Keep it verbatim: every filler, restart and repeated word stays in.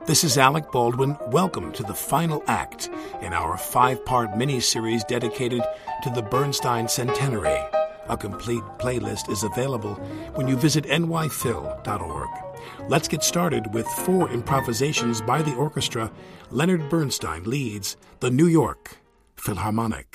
This is Alec Baldwin. Welcome to the final act in our five-part mini-series dedicated to the Bernstein Centenary. A complete playlist is available when you visit n y phil dot org. Let's get started with four improvisations by the orchestra. Leonard Bernstein leads the New York Philharmonic.